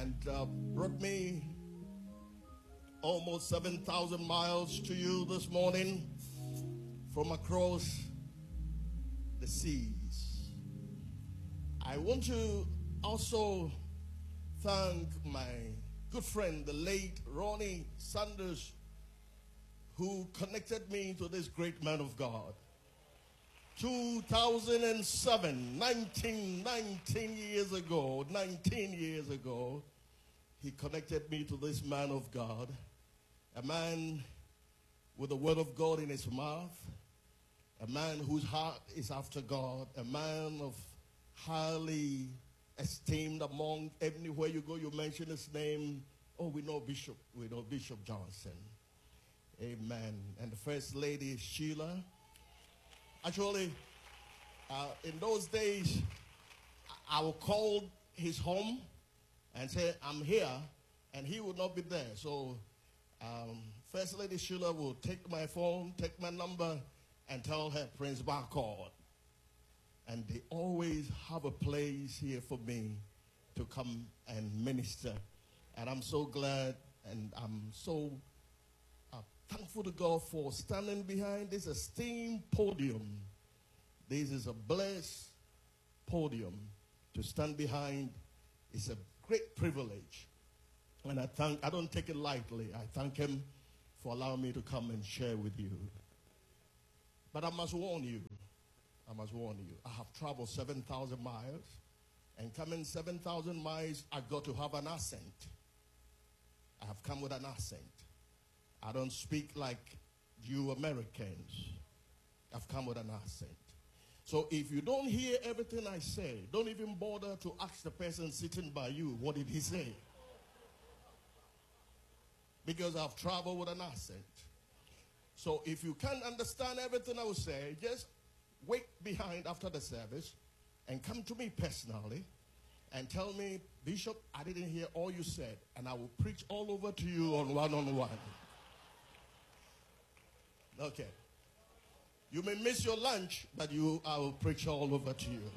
and brought me almost 7,000 miles to you this morning from across the seas. I want to also thank my good friend, the late Ronnie Sanders, who connected me to this great man of God. 2007, 19 years ago, he connected me to this man of God, a man with the word of God in his mouth, a man whose heart is after God, a man of highly esteemed among anywhere you go, you mention his name. Oh, we know Bishop Johnson. Amen. And the first lady is Sheila. Actually, in those days, I would call his home and say, I'm here, and he would not be there. So, First Lady Sheila will take my phone, take my number, and tell her Prince Bar called. And they always have a place here for me to come and minister. And I'm so glad, and I'm so thankful to God for standing behind this esteemed podium. This is a blessed podium to stand behind. It's a great privilege. And I don't take it lightly. I thank him for allowing me to come and share with you. But I must warn you. I have traveled 7,000 miles. And coming 7,000 miles, I got to have an accent. I have come with an accent. I don't speak like you Americans. I've come with an accent. So if you don't hear everything I say, don't even bother to ask the person sitting by you, what did he say? Because I've traveled with an accent. So if you can't understand everything I will say, just wait behind after the service and come to me personally and tell me, Bishop, I didn't hear all you said, and I will preach all over to you on one-on-one. Okay. You may miss your lunch, but I will preach all over to you.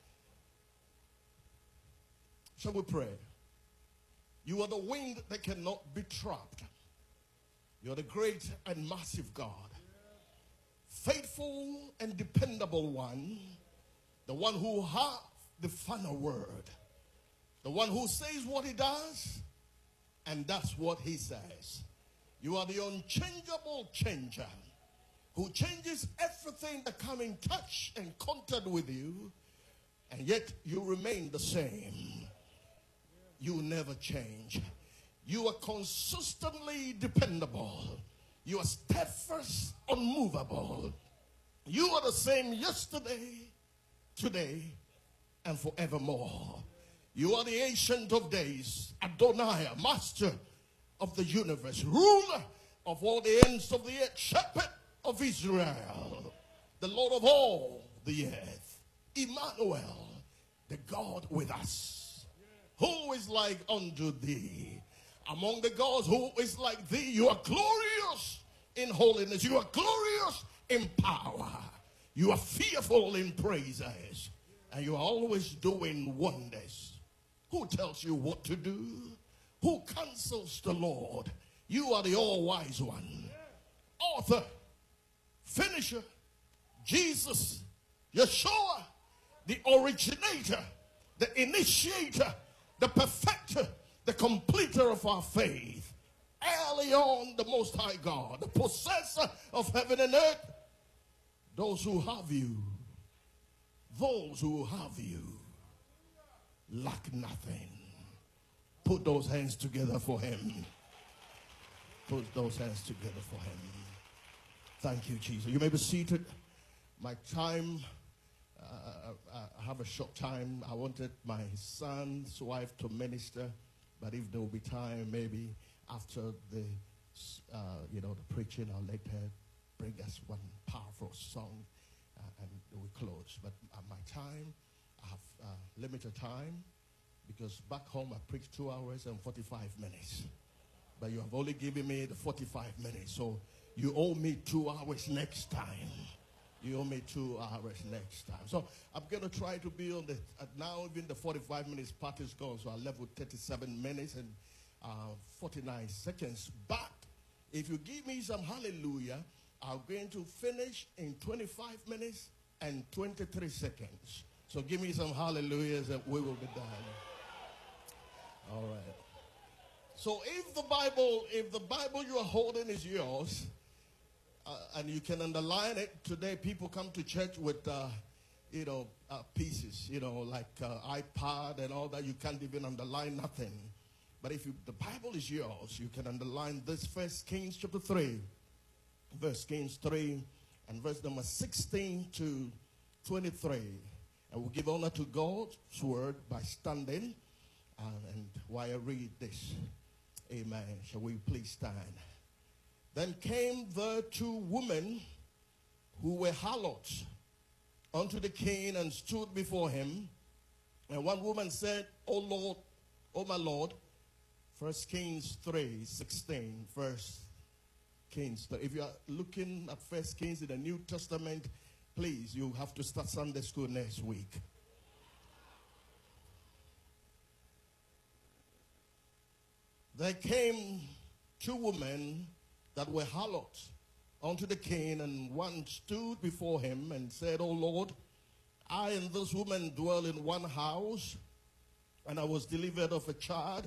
Shall we pray? You are the wind that cannot be trapped. You are the great and massive God. Faithful and dependable one. The one who has the final word. The one who says what he does, and that's what he says. You are the unchangeable changer, who changes everything that come in touch and contact with you, and yet you remain the same. You never change. You are consistently dependable. You are steadfast, unmovable. You are the same yesterday, today, and forevermore. You are the Ancient of Days, Adonai, Master of the universe, ruler of all the ends of the earth, shepherd of Israel, the Lord of all the earth, Emmanuel, the God with us. Who is like unto thee? Among the gods, who is like thee? You are glorious in holiness. You are glorious in power. You are fearful in praises. And you are always doing wonders. Who tells you what to do? Who counsels the Lord? You are the all-wise one. Author, finisher, Jesus, Yeshua, the originator, the initiator, the perfecter, the completer of our faith. Elyon, the Most High God, the possessor of heaven and earth. Those who have you lack nothing. Put those hands together for him. Put those hands together for him. Thank you, Jesus. You may be seated. My time, I have a short time. I wanted my son's wife to minister, but if there will be time, maybe after the preaching, I'll let her bring us one powerful song, and we close. But my time, I have limited time, because back home I preach 2 hours and 45 minutes. But you have only given me the 45 minutes, so you owe me 2 hours next time. You owe me 2 hours next time. So I'm going to try to be on the, now even the 45 minutes part is gone, so I left with 37 minutes and 49 seconds. But if you give me some hallelujah, I'm going to finish in 25 minutes and 23 seconds. So give me some hallelujahs and we will be done. All right. So if the Bible you are holding is yours, and you can underline it, today people come to church with, pieces, like iPad and all that. You can't even underline nothing. But if the Bible is yours, you can underline this 1 Kings chapter 3. 1 Kings 3 and verse number 16 to 23. And we'll give honor to God's word by standing. And while I read this, amen, shall we please stand? Then came there 2 women who were harlots unto the king and stood before him. And one woman said, O Lord, O my Lord, 1 Kings 3, 16, 1 Kings 3. If you are looking at 1 Kings in the New Testament, please, you have to start Sunday school next week. There came 2 women that were harlots unto the king, and one stood before him and said, O Lord, I and this woman dwell in one house, and I was delivered of a child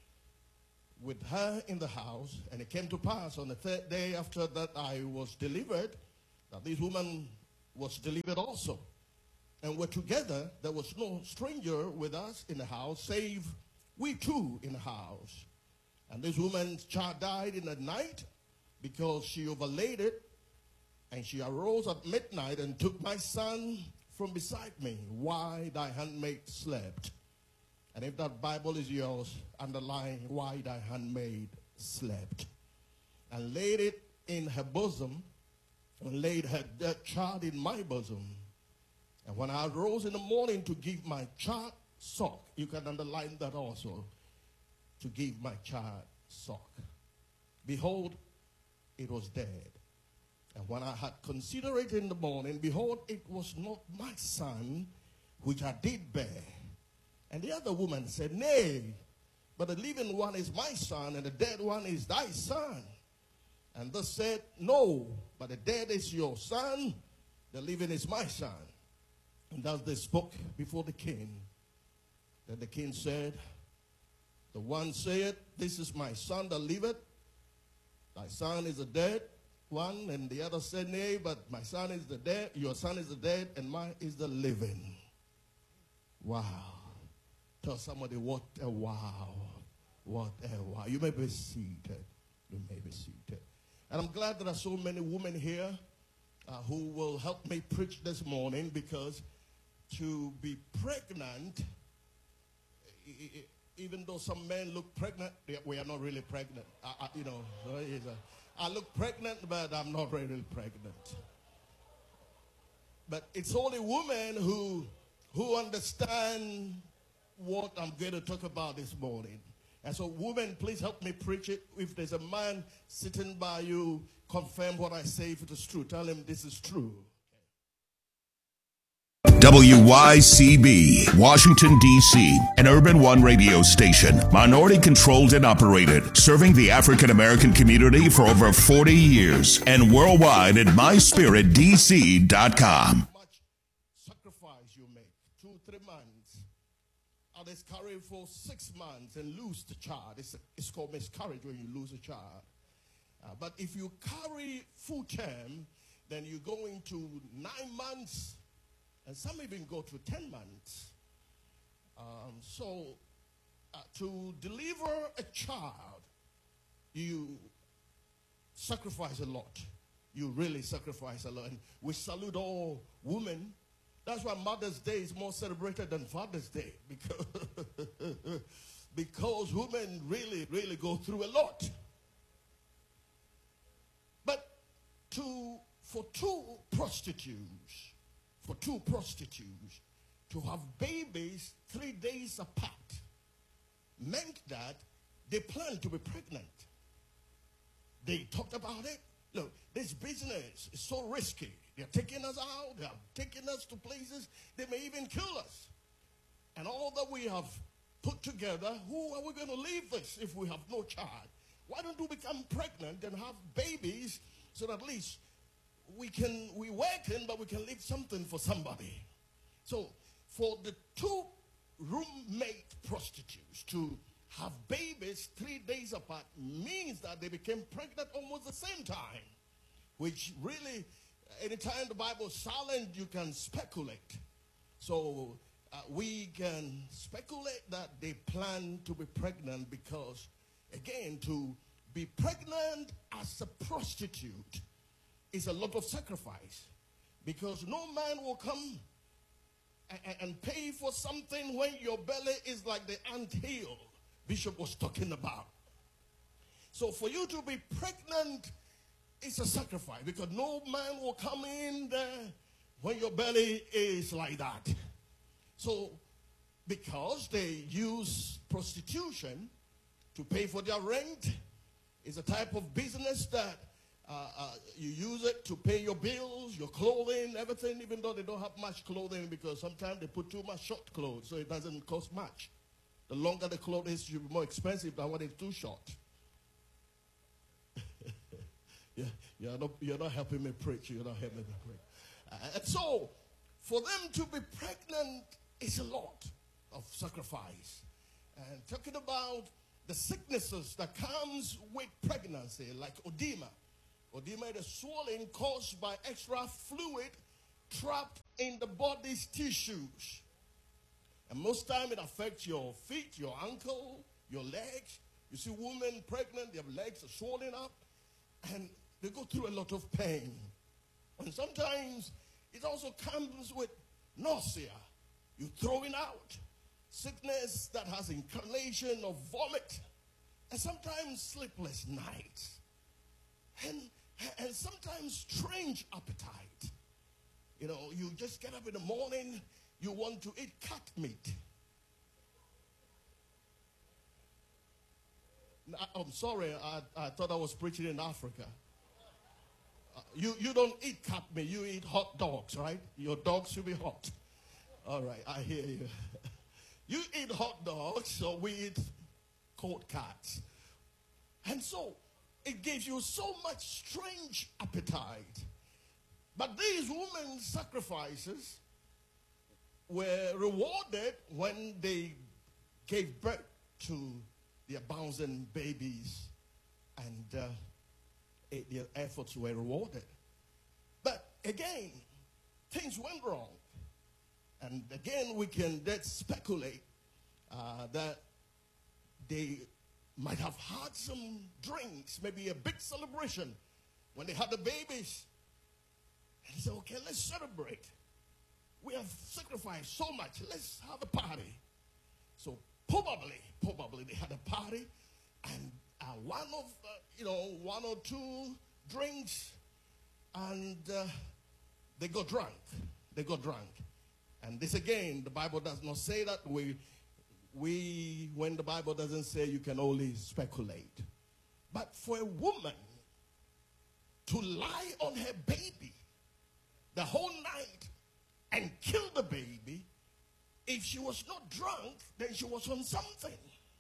with her in the house. And it came to pass on the 3rd day after that I was delivered, that this woman was delivered also. And we're together. There was no stranger with us in the house, save we 2 in the house. And this woman's child died in the night, because she overlaid it, and she arose at midnight and took my son from beside me, while thy handmaid slept. And if that Bible is yours, underline, why thy handmaid slept. And laid it in her bosom, and laid her dead child in my bosom. And when I arose in the morning to give my child suck, you can underline that also, to give my child suck, behold, it was dead. And when I had considered it in the morning, behold, it was not my son which I did bear. And the other woman said, Nay, but the living one is my son, and the dead one is thy son. And thus said, No, but the dead is your son, the living is my son. And thus they spoke before the king. Then the king said, The one said, This is my son that liveth, thy son is the dead one. And the other said, Nay, but my son is the dead, your son is the dead, and mine is the living. Wow. Tell somebody, what a wow. What a wow. You may be seated. You may be seated. And I'm glad there are so many women here who will help me preach this morning, because to be pregnant, even though some men look pregnant, we are not really pregnant. I look pregnant, but I'm not really pregnant. But it's only women who understand what I'm going to talk about this morning. And so, women, please help me preach it. If there's a man sitting by you, confirm what I say if it is true. Tell him this is true. WYCB, Washington, D.C., an Urban One radio station, minority-controlled and operated, serving the African-American community for over 40 years, and worldwide at myspiritdc.com. Much sacrifice you make, 2-3 months, others carry for 6 months and lose the child. It's called miscarriage when you lose a child. But if you carry full term, then you go into 9 months, and some even go to 10 months. To deliver a child, you sacrifice a lot. You really sacrifice a lot. And we salute all women. That's why Mother's Day is more celebrated than Father's Day. Because women really, really go through a lot. But for two prostitutes to have babies 3 days apart meant that they planned to be pregnant. They talked about it. Look, this business is so risky. They're taking us out. They're taking us to places. They may even kill us. And all that we have put together, who are we going to leave this if we have no child? Why don't we become pregnant and have babies so that at least we working, but we can leave something for somebody? So for the two roommate prostitutes to have babies 3 days apart means that they became pregnant almost the same time, which really, anytime the Bible is silent, you can speculate. So we can speculate that they plan to be pregnant because, again, to be pregnant as a prostitute is a lot of sacrifice, because no man will come and pay for something when your belly is like the anthill Bishop was talking about. So for you to be pregnant is a sacrifice, because no man will come in there when your belly is like that. So because they use prostitution to pay for their rent, it's a type of business that you use it to pay your bills, your clothing, everything, even though they don't have much clothing, because sometimes they put too much short clothes, so it doesn't cost much. The longer the clothes is, it should be more expensive than when it's too short. You're not helping me preach. You're not helping me preach. And so, for them to be pregnant is a lot of sacrifice. And talking about the sicknesses that comes with pregnancy, like edema. Edema is a swelling caused by extra fluid trapped in the body's tissues. And most time it affects your feet, your ankle, your legs. You see women pregnant, their legs are swollen up, and they go through a lot of pain. And sometimes it also comes with nausea. You're throwing out. Sickness that has inclination of vomit. And sometimes sleepless nights. And sometimes strange appetite. You know, you just get up in the morning, you want to eat cat meat. I'm sorry, I thought I was preaching in Africa. You don't eat cat meat, you eat hot dogs, right? Your dogs should be hot. All right, I hear you. You eat hot dogs, so we eat cold cats. And so, it gives you so much strange appetite. But these women's sacrifices were rewarded when they gave birth to their bouncing babies, and their efforts were rewarded. But again, things went wrong. And again, we can then speculate that they might have had some drinks, maybe a big celebration when they had the babies. And they said, okay, let's celebrate. We have sacrificed so much. Let's have a party. So probably they had a party, and one or two drinks, and they got drunk. They got drunk. And this again, the Bible does not say that. When the Bible doesn't say, you can only speculate. But for a woman to lie on her baby the whole night and kill the baby, if she was not drunk, then she was on something.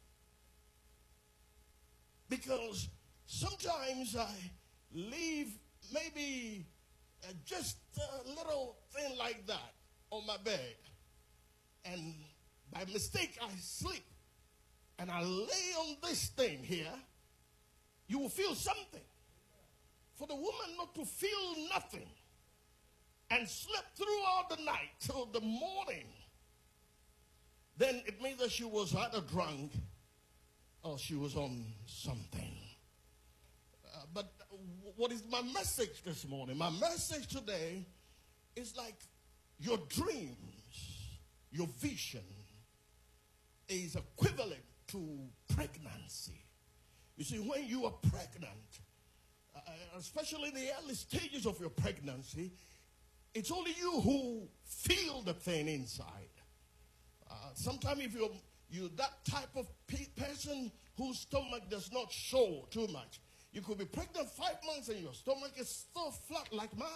Because sometimes I leave maybe just a little thing like that on my bed, and by mistake I sleep, and I lay on this thing here, you will feel something. For the woman not to feel nothing and slept throughout the night till the morning, then it means that she was either drunk or she was on something. But what is my message this morning? My message today is like your dreams, your vision is equivalent to pregnancy. You see, when you are pregnant, especially in the early stages of your pregnancy, it's only you who feel the thing inside. Sometimes if you're that type of person whose stomach does not show too much, You could be pregnant 5 months and your stomach is still flat like mine.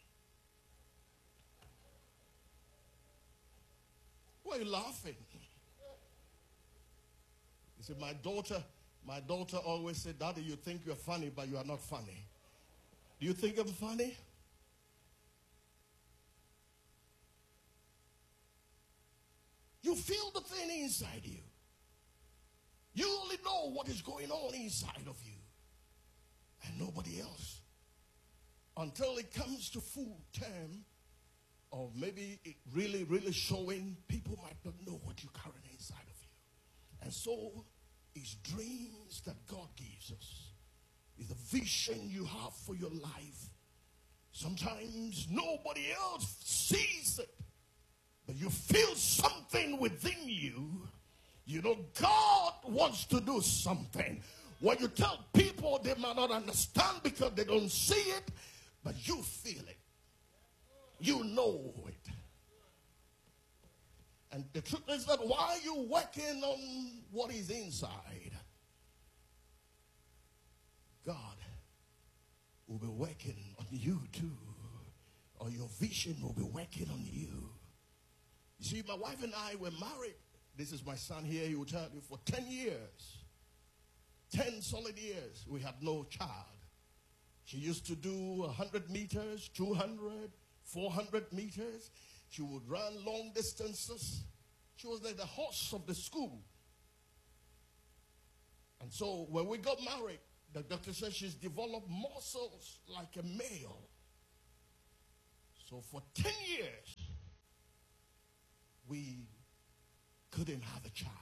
Why are you laughing? You see, my daughter always said, Daddy, you think you're funny, but you are not funny. Do you think I'm funny? You feel the thing inside you. You only know what is going on inside of you. And nobody else. Until it comes to full term, or maybe it really, really showing, people might not know what you carry inside of you. And so, it's dreams that God gives us. It's the vision you have for your life. Sometimes nobody else sees it. But you feel something within you. You know God wants to do something. When you tell people, they might not understand because they don't see it. But you feel it. You know it. And the truth is that while you're working on what is inside, God will be working on you too. Or your vision will be working on you. You see, my wife and I were married. This is my son here. He will tell you for 10 years. 10 solid years. We had no child. She used to do 100 meters, 200, 400 meters. She would run long distances. She was like the horse of the school. And so when we got married, the doctor said she's developed muscles like a male. So for 10 years, we couldn't have a child.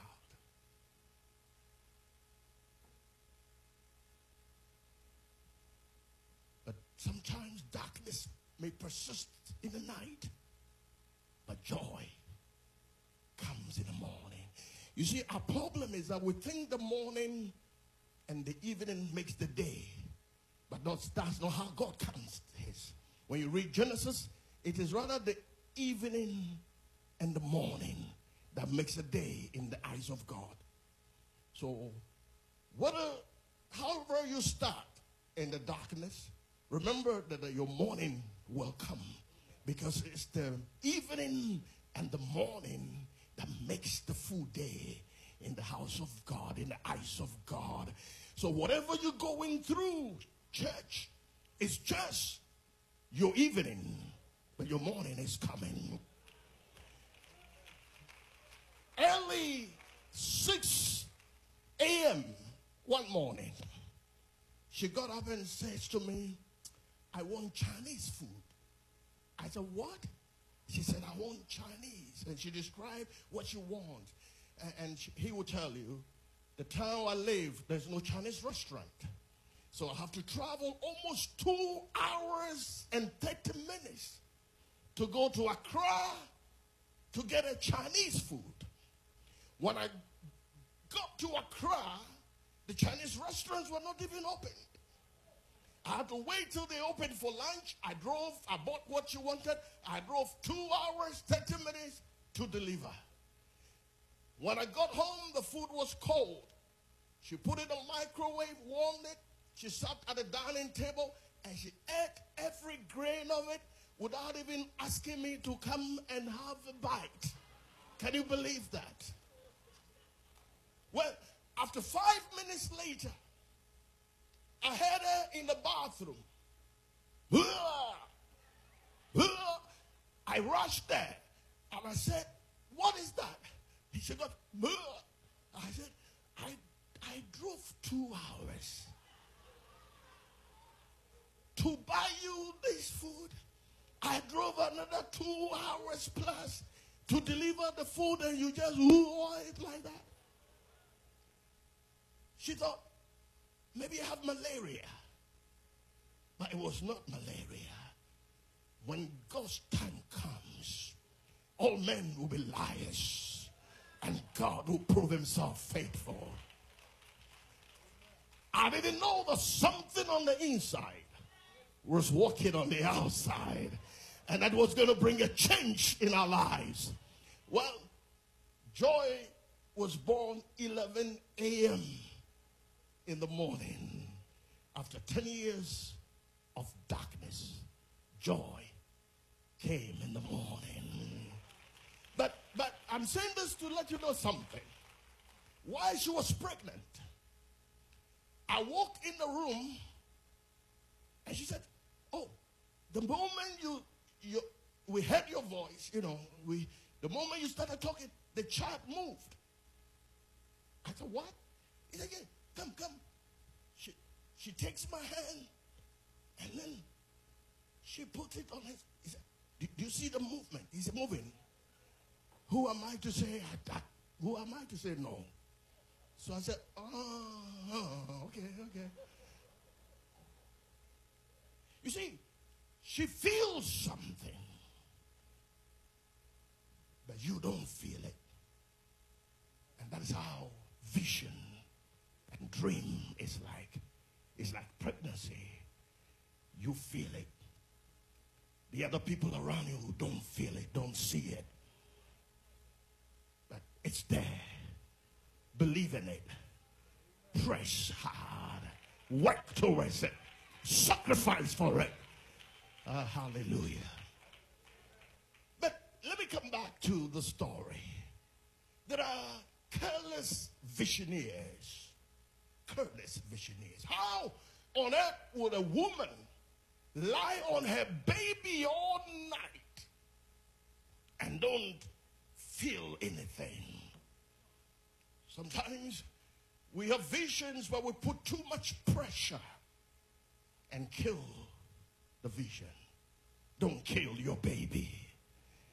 But sometimes darkness may persist in the night, but joy comes in the morning. You see, our problem is that we think the morning and the evening makes the day. But that's not how God counts this. When you read Genesis, it is rather the evening and the morning that makes a day in the eyes of God. So, however you start in the darkness, remember that your morning will come. Because it's the evening and the morning that makes the full day in the house of God, in the eyes of God. So whatever you're going through, church, it's just your evening, but your morning is coming. Early 6 a.m. one morning, she got up and says to me, I want Chinese food. I said, what? She said, I want Chinese. And she described what she wants. And he will tell you, the town I live, there's no Chinese restaurant. So I have to travel almost 2 hours and 30 minutes to go to Accra to get a Chinese food. When I got to Accra, the Chinese restaurants were not even open. I had to wait till they opened for lunch. I bought what she wanted. I drove 2 hours, 30 minutes to deliver. When I got home, the food was cold. She put it in the microwave, warmed it. She sat at the dining table, and she ate every grain of it without even asking me to come and have a bite. Can you believe that? Well, after 5 minutes later, I had her in the bathroom. I rushed there, and I said, what is that? She got, I said, I drove 2 hours to buy you this food. I drove another 2 hours plus to deliver the food, and you just it like that. She thought, maybe I have malaria. But it was not malaria. When God's time comes, all men will be liars, and God will prove himself faithful. I didn't know that something on the inside was working on the outside, and that was going to bring a change in our lives. Well, Joy was born 11 a.m. in the morning. after 10 years of darkness, joy came in the morning. But I'm saying this to let you know something. While she was pregnant, I walked in the room and she said, oh, the moment we heard your voice, the moment you started talking, the child moved. I said, what? He said, yeah, come. She takes my hand and then she puts it on his. He said, do you see the movement? He's moving. Who am I to say that? Who am I to say no? So I said, okay. You see, she feels something, but you don't feel it. And that is how vision and dream is like. It's like pregnancy. You feel it. The other people around you who don't feel it, don't see it. But it's there. Believe in it. Press hard. Work towards it. Sacrifice for it. Hallelujah. But let me come back to the story. There are careless visionaries. Careless visionaries. How on earth would a woman lie on her baby all night and don't feel anything? Sometimes we have visions, but we put too much pressure and kill the vision. Don't kill your baby.